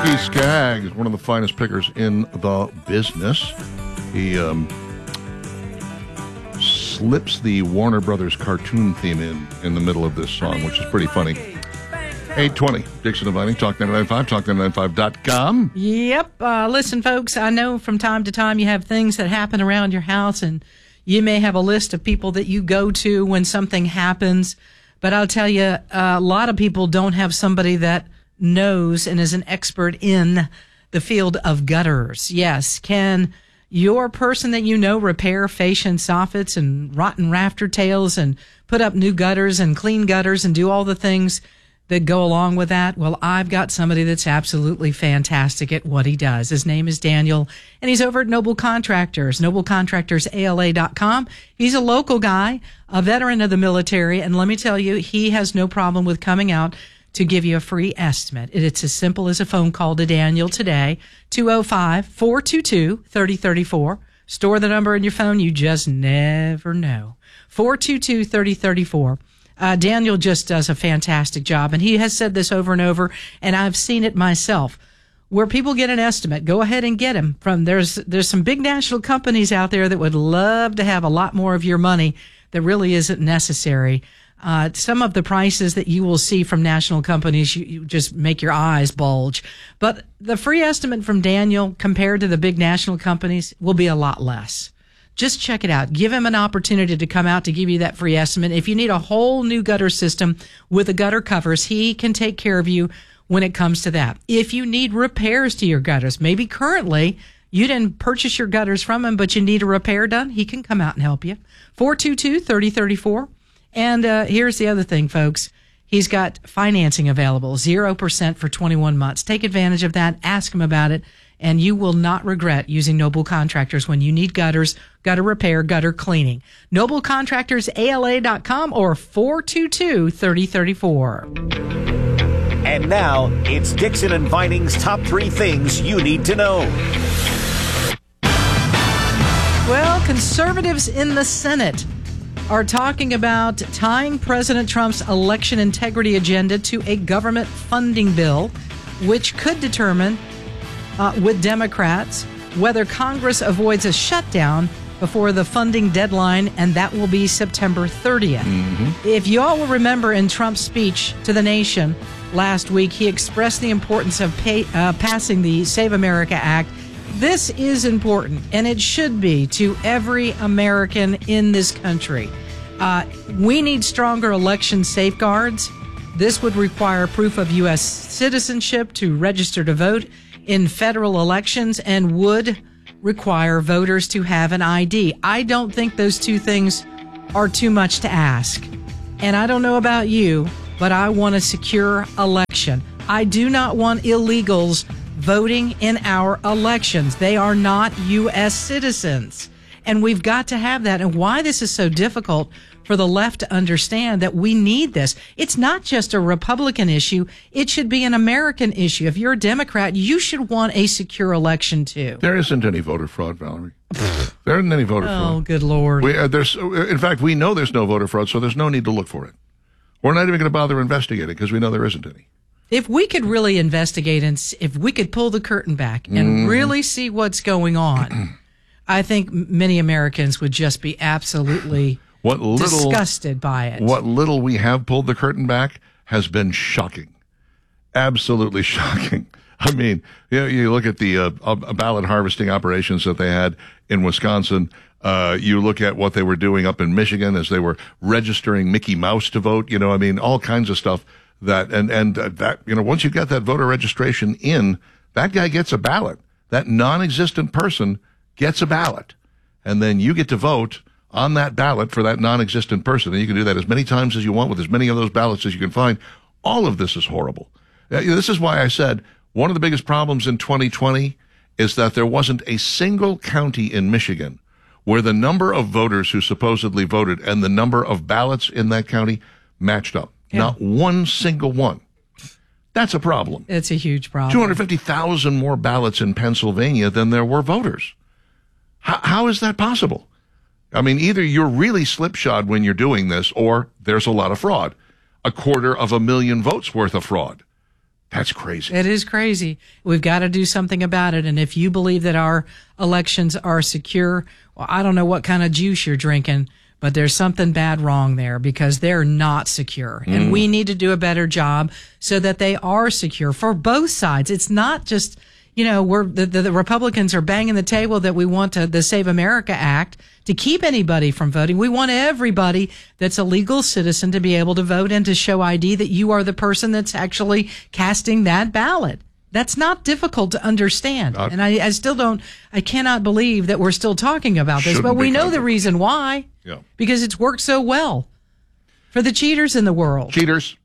Ricky Skaggs, one of the finest pickers in the business. He slips the Warner Brothers cartoon theme in the middle of this song, which is pretty funny. 8:20, Dixon and Vining, Talk 99.5, talk995.com. Yep. Listen, folks, I know from time to time you have things that happen around your house, and you may have a list of people that you go to when something happens. But I'll tell you, a lot of people don't have somebody that knows and is an expert in the field of gutters. Yes. Can your person that you know repair fascia and soffits and rotten rafter tails and put up new gutters and clean gutters and do all the things that go along with that? Well, I've got somebody that's absolutely fantastic at what he does. His name is Daniel, and he's over at Noble Contractors, noblecontractorsala.com. He's a local guy, a veteran of the military, and let me tell you, he has no problem with coming out to give you a free estimate. It's as simple as a phone call to Daniel today, 205-422-3034. Store the number in your phone. You just never know. 422-3034. Daniel just does a fantastic job, and he has said this over and over, and I've seen it myself. Where people get an estimate, go ahead and get him. There's some big national companies out there that would love to have a lot more of your money that really isn't necessary. Some of the prices that you will see from national companies, you just make your eyes bulge. But the free estimate from Daniel compared to the big national companies will be a lot less. Just check it out. Give him an opportunity to come out to give you that free estimate. If you need a whole new gutter system with the gutter covers, he can take care of you when it comes to that. If you need repairs to your gutters, maybe currently you didn't purchase your gutters from him, but you need a repair done, he can come out and help you. 422-3034. And here's the other thing, folks. He's got financing available, 0% for 21 months. Take advantage of that. Ask him about it, and you will not regret using Noble Contractors when you need gutters, gutter repair, gutter cleaning. NobleContractorsALA.com or 422-3034. And now, it's Dixon and Vining's top 3 things you need to know. Well, conservatives in the Senate are talking about tying President Trump's election integrity agenda to a government funding bill, which could determine with Democrats whether Congress avoids a shutdown before the funding deadline, and that will be September 30th. Mm-hmm. If you all will remember in Trump's speech to the nation last week, he expressed the importance of passing the Save America Act. This is important, and it should be to every American in this country. We need stronger election safeguards. This would require proof of U.S. citizenship to register to vote in federal elections and would require voters to have an ID. I don't think those two things are too much to ask. And I don't know about you, but I want a secure election. I do not want illegals voting in our elections. They are not U.S. citizens. And we've got to have that. And why this is so difficult for the left to understand that we need this. It's not just a Republican issue. It should be an American issue. If you're a Democrat, you should want a secure election too. There isn't any voter fraud, Valerie. There isn't any voter fraud. Oh, good Lord. In fact, we know there's no voter fraud, so there's no need to look for it. We're not even going to bother investigating because we know there isn't any. If we could really investigate and if we could pull the curtain back and really see what's going on, I think many Americans would just be absolutely disgusted by it. What little we have pulled the curtain back has been shocking. Absolutely shocking. I mean, you look at the ballot harvesting operations that they had in Wisconsin. You look at what they were doing up in Michigan as they were registering Mickey Mouse to vote. All kinds of stuff. Once you get that voter registration in, that guy gets a ballot. That non-existent person gets a ballot. And then you get to vote on that ballot for that non-existent person. And you can do that as many times as you want with as many of those ballots as you can find. All of this is horrible. This is why I said one of the biggest problems in 2020 is that there wasn't a single county in Michigan where the number of voters who supposedly voted and the number of ballots in that county matched up. Yeah. Not one single one. That's a problem. It's a huge problem. 250,000 more ballots in Pennsylvania than there were voters. How is that possible? I mean, either you're really slipshod when you're doing this, or there's a lot of fraud. 250,000 votes worth of fraud. That's crazy. It is crazy. We've got to do something about it. And if you believe that our elections are secure, well, I don't know what kind of juice you're drinking, but there's something bad wrong there because they're not secure. And we need to do a better job so that they are secure for both sides. It's not just, the Republicans are banging the table that we want the Save America Act to keep anybody from voting. We want everybody that's a legal citizen to be able to vote and to show ID that you are the person that's actually casting that ballot. That's not difficult to understand. And I still I cannot believe that we're still talking about this, but we know the reason why. Yeah. Because it's worked so well for the cheaters in the world. Cheaters.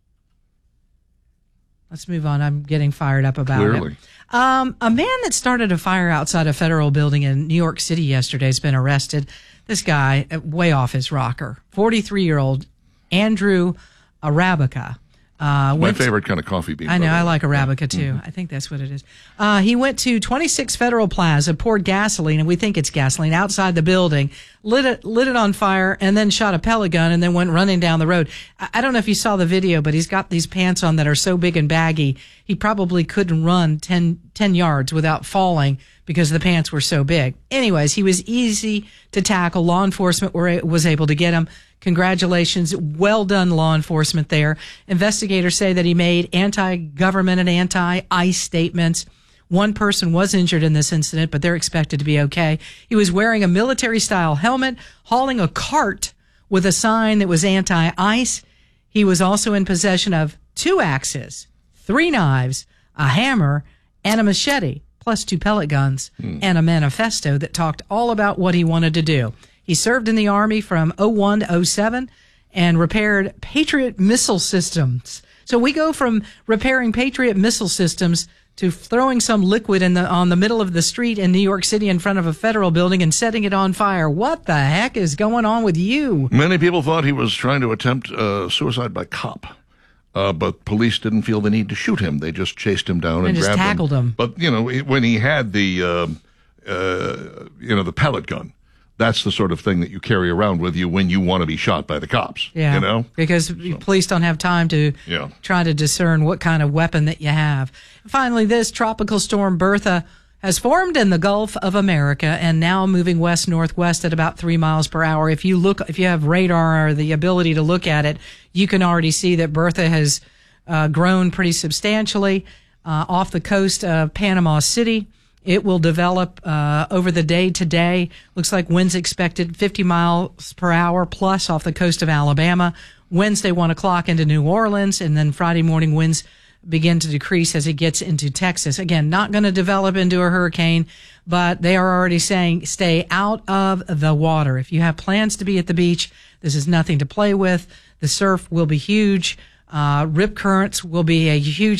Let's move on. I'm getting fired up about Clearly. it. A man that started a fire outside a federal building in New York City yesterday has been arrested. This guy, way off his rocker, 43-year-old Andrew Arabica. My favorite kind of coffee bean. I know. I like Arabica, too. Mm-hmm. I think that's what it is. He went to 26 Federal Plaza, poured gasoline, and we think it's gasoline, outside the building, lit it on fire, and then shot a pellet gun and then went running down the road. I don't know if you saw the video, but he's got these pants on that are so big and baggy, he probably couldn't run 10 yards without falling because the pants were so big. Anyways, he was easy to tackle. Law enforcement was able to get him. Congratulations. Well done, law enforcement there. Investigators say that he made anti-government and anti-ICE statements. One person was injured in this incident, but they're expected to be okay. He was wearing a military-style helmet, hauling a cart with a sign that was anti-ICE. He was also in possession of 2 axes, 3 knives, a hammer, and a machete, plus 2 pellet guns, and a manifesto that talked all about what he wanted to do. He served in the Army from 01 to 07 and repaired Patriot missile systems. So we go from repairing Patriot missile systems to throwing some liquid on the middle of the street in New York City in front of a federal building and setting it on fire. What the heck is going on with you? Many people thought he was trying to attempt suicide by cop. But police didn't feel the need to shoot him. They just chased him down and just grabbed tackled him. But, when he had the pellet gun, that's the sort of thing that you carry around with you when you want to be shot by the cops. Yeah, because police don't have time to try to discern what kind of weapon that you have. Finally, this tropical storm Bertha has formed in the Gulf of America and now moving west-northwest at about 3 miles per hour. If you have radar or the ability to look at it, you can already see that Bertha has grown pretty substantially off the coast of Panama City. It will develop over the day today. Looks like winds expected 50 miles per hour plus off the coast of Alabama. Wednesday, 1 o'clock into New Orleans, and then Friday morning winds begin to decrease as it gets into Texas. Again, not going to develop into a hurricane, but they are already saying stay out of the water. If you have plans to be at the beach, this is nothing to play with. The surf will be huge. Rip currents will be a huge